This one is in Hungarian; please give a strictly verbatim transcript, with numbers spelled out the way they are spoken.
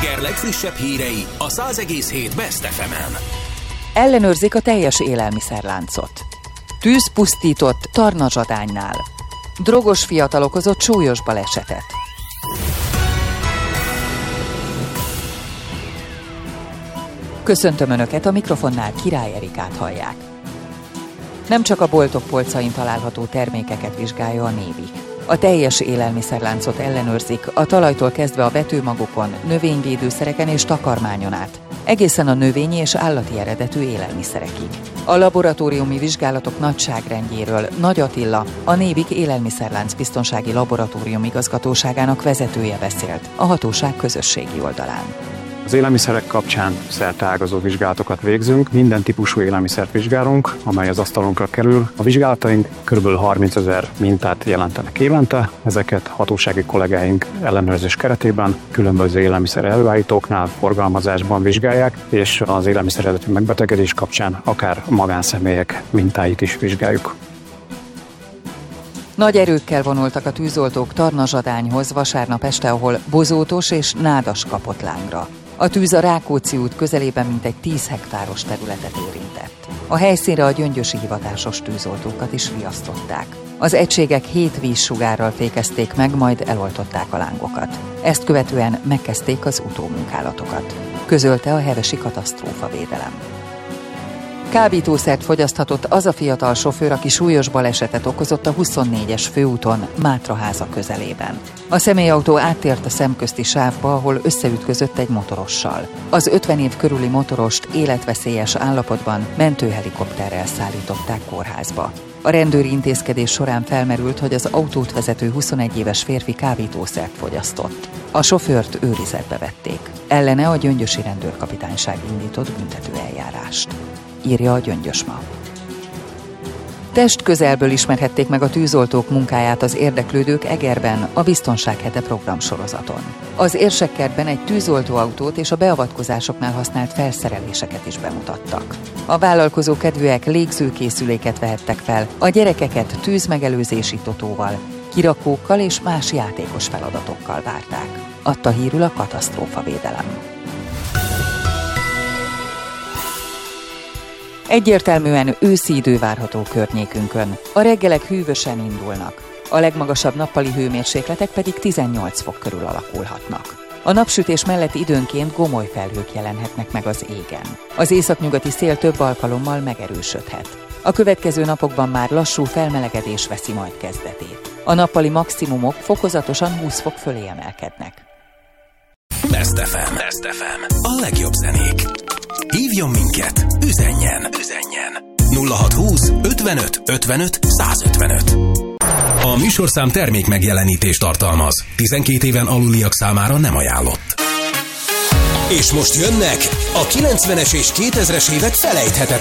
Eger legfrissebb hírei a száz egész hét Best ef emen. Ellenőrzik a teljes élelmiszerláncot. Tűz pusztított Tarnazsadánynál. Drogos fiatal okozott súlyos balesetet. Köszöntöm Önöket, a mikrofonnál Király Erikát hallják. Nem csak a boltok polcain található termékeket vizsgálja a Névik. A teljes élelmiszerláncot ellenőrzik, a talajtól kezdve a vetőmagokon, növényvédőszereken és takarmányon át, egészen a növényi és állati eredetű élelmiszerekig. A laboratóriumi vizsgálatok nagyságrendjéről Nagy Attila, a Névik élelmiszerlánc biztonsági laboratórium igazgatóságának vezetője beszélt a hatóság közösségi oldalán. Az élelmiszerek kapcsán szerteágazó vizsgálatokat végzünk, minden típusú élelmiszert vizsgálunk, amely az asztalunkra kerül. A vizsgálataink kb. harmincezer mintát jelentenek évente, ezeket hatósági kollégáink ellenőrzés keretében különböző élelmiszer előállítóknál, forgalmazásban vizsgálják, és az élelmiszer eredetű megbetegedés kapcsán akár magánszemélyek mintáit is vizsgáljuk. Nagy erőkkel vonultak a tűzoltók Tarnazsadányhoz vasárnap este, ahol bozótos és nádas kapott lángra. A tűz a Rákóczi út közelében mintegy tíz hektáros területet érintett. A helyszínre a gyöngyösi hivatásos tűzoltókat is riasztották. Az egységek hét vízsugárral fékezték meg, majd eloltották a lángokat. Ezt követően megkezdték az utómunkálatokat, közölte a hevesi katasztrófavédelem. Kábítószert fogyaszthatott az a fiatal sofőr, aki súlyos balesetet okozott a huszonnégyes főúton Mátraháza közelében. A személyautó áttért a szemközti sávba, ahol összeütközött egy motorossal. Az ötven év körüli motorost életveszélyes állapotban mentőhelikopterrel szállították kórházba. A rendőri intézkedés során felmerült, hogy az autót vezető huszonegy éves férfi kábítószert fogyasztott. A sofőrt őrizetbe vették. Ellene a gyöngyösi rendőrkapitányság indított büntetőeljárást, írja a Gyöngyös Ma. Testközelből ismerhették meg a tűzoltók munkáját az érdeklődők Egerben a Biztonság hete programsorozaton. Az Érsekkertben egy tűzoltóautót és a beavatkozásoknál használt felszereléseket is bemutattak. A vállalkozó kedvűek légzőkészüléket vehettek fel, a gyerekeket tűzmegelőzési totóval, kirakókkal és más játékos feladatokkal várták, adta hírül a katasztrófavédelem. Egyértelműen őszi idő várható környékünkön. A reggelek hűvösen indulnak, a legmagasabb nappali hőmérsékletek pedig tizennyolc fok körül alakulhatnak. A napsütés mellett időnként gomoly felhők jelenhetnek meg az égen. Az északnyugati szél több alkalommal megerősödhet. A következő napokban már lassú felmelegedés veszi majd kezdetét. A nappali maximumok fokozatosan húsz fok fölé emelkednek. Best ef em. Best ef em. A legjobb zenék. Hívjon minket, üzenjen, üzenjen. nulla hatszázhúsz ötvenöt ötvenöt százötvenöt. A műsorszám termék megjelenítést tartalmaz. tizenkét éven aluliak számára nem ajánlott. És most jönnek a kilencvenes és kétezres évek felejthetetlen